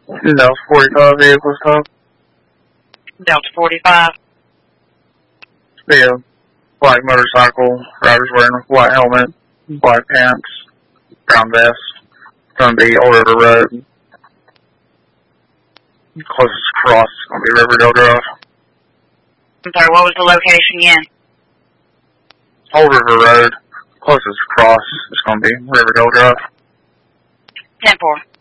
Delta 45 vehicle stop. Delta 45. Yeah. Black motorcycle, riders wearing a white helmet, black pants, brown vest. Gonna be Old River Road. Closest cross is gonna be Riverdale Drive. I'm sorry, what was the location again? Old River Road. Closest cross is gonna be Riverdale Drive. 10-4.